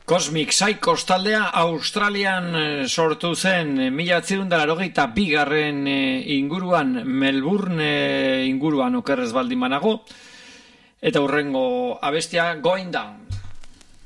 Cosmic Psychos taldea Australian sortu zen 1982 inguruan, Melbourne inguruan okerrez baldin banago, eta hurrengo abestia Going Down.